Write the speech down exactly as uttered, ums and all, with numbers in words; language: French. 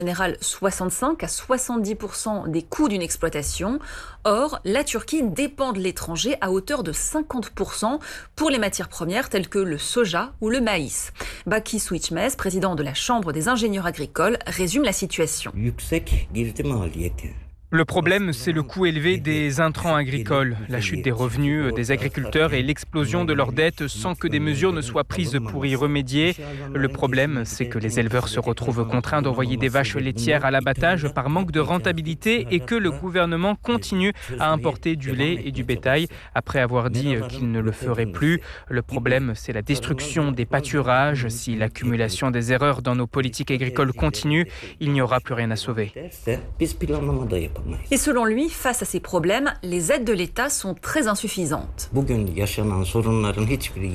général soixante-cinq à soixante-dix pour cent des coûts d'une exploitation. Or, la Turquie dépend de l'étranger à hauteur de cinquante pour cent pour les matières premières telles que le soja ou le maïs. Baki Su-İçmez, président de la Chambre des ingénieurs agricoles, résume la situation. Le problème, c'est le coût élevé des intrants agricoles, la chute des revenus des agriculteurs et l'explosion de leurs dettes sans que des mesures ne soient prises pour y remédier. Le problème, c'est que les éleveurs se retrouvent contraints d'envoyer des vaches laitières à l'abattage par manque de rentabilité et que le gouvernement continue à importer du lait et du bétail après avoir dit qu'il ne le ferait plus. Le problème, c'est la destruction des pâturages. Si l'accumulation des erreurs dans nos politiques agricoles continue, il n'y aura plus rien à sauver. Et selon lui, face à ces problèmes, les aides de l'État sont très insuffisantes.